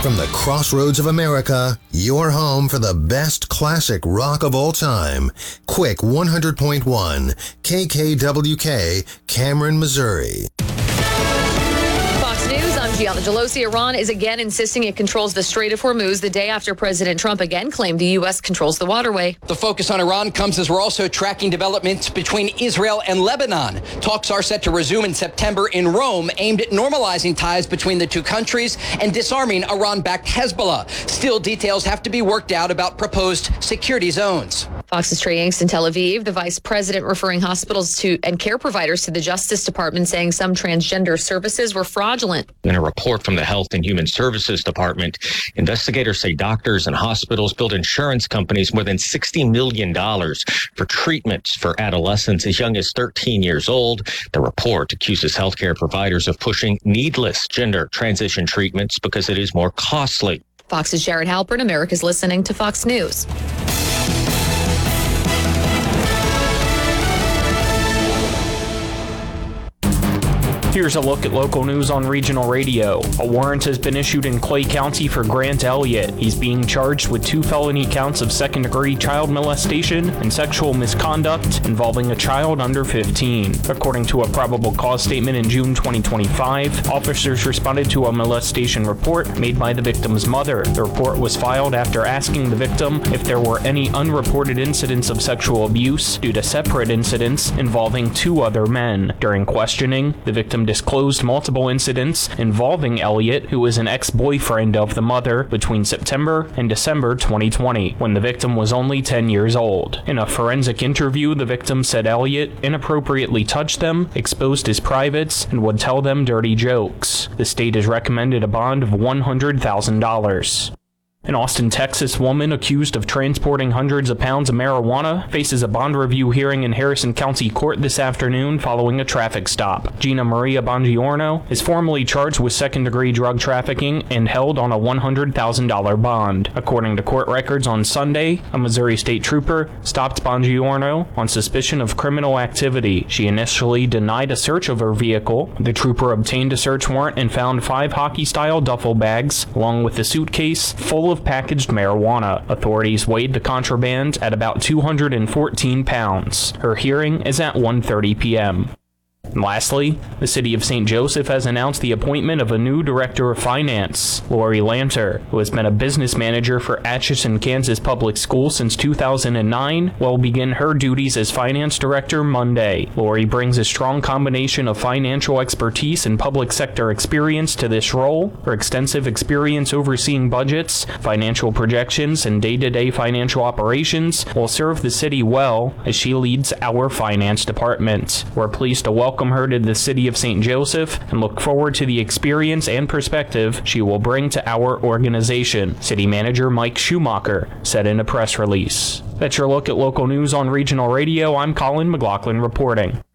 From the crossroads of America, your home for the best classic rock of all time. Quick 100.1 KKWK, Cameron, Missouri. Fox News, I'm Gianna Gelosi. Iran is again insisting it controls the Strait of Hormuz the day after President Trump again claimed the U.S. controls the waterway. The focus on Iran comes as we're also tracking developments between Israel and Lebanon. Talks are set to resume in September in Rome, aimed at normalizing ties between the two countries and disarming Iran-backed Hezbollah. Still, details have to be worked out about proposed security zones. Fox's Trey Yanks in Tel Aviv, the vice president referring hospitals to and care providers to the Justice Department, saying some transgender services were fraudulent. In a report from the Health and Human Services Department, investigators say doctors and hospitals billed insurance companies more than $60 million for treatments for adolescents as young as 13 years old. The report accuses healthcare providers of pushing needless gender transition treatments because it is more costly. Fox's Jared Halpern, America's listening to Fox News. Here's a look at local news on regional radio. A warrant has been issued in Clay County for Grant Elliott. He's being charged with 2 felony counts of second-degree child molestation and sexual misconduct involving a child under 15. According to a probable cause statement in June 2025, officers responded to a molestation report made by the victim's mother. The report was filed after asking the victim if there were any unreported incidents of sexual abuse due to separate incidents involving 2 other men. During questioning, the victim disclosed multiple incidents involving Elliott, who was an ex-boyfriend of the mother, between September and December 2020, when the victim was only 10 years old. In a forensic interview, the victim said Elliott inappropriately touched them, exposed his privates, and would tell them dirty jokes. The state has recommended a bond of $100,000. An Austin, Texas woman accused of transporting hundreds of pounds of marijuana faces a bond review hearing in Harrison County Court this afternoon following a traffic stop. Gina Maria Bongiorno is formally charged with second-degree drug trafficking and held on a $100,000 bond. According to court records on Sunday, a Missouri State Trooper stopped Bongiorno on suspicion of criminal activity. She initially denied a search of her vehicle. The trooper obtained a search warrant and found 5 hockey-style duffel bags, along with a suitcase full of packaged marijuana. Authorities weighed the contraband at about 214 pounds. Her hearing is at 1:30 p.m. And lastly, the city of St. Joseph has announced the appointment of a new director of finance, Lori Lanter, who has been a business manager for Atchison, Kansas Public Schools since 2009, will begin her duties as finance director Monday. Lori brings a strong combination of financial expertise and public sector experience to this role. Her extensive experience overseeing budgets, financial projections, and day-to-day financial operations will serve the city well as she leads our finance department. We're pleased to welcome her to the city of St. Joseph and look forward to the experience and perspective she will bring to our organization, City Manager Mike Schumacher said in a press release. That's your look at local news on regional radio. I'm Colin McLaughlin reporting.